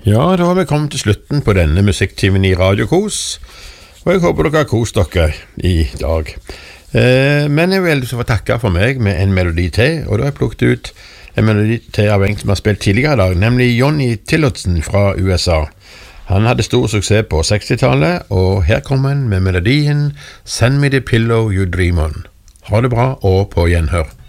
Ja, da har vi kommet til slutten på denne musikktimen i Radio Kos, og jeg håper dere har kost dere i dag. Men jeg vil få takke for meg med en melodi til, og da har jeg plukket ut en melodi til av en som har spilt tidligere i dag, nemlig Johnny Tillotson fra USA. Han hadde stor suksess på 60-tallet, og her kommer han med melodien Send Me The Pillow You Dream On. Ha det bra, og på gjenhør.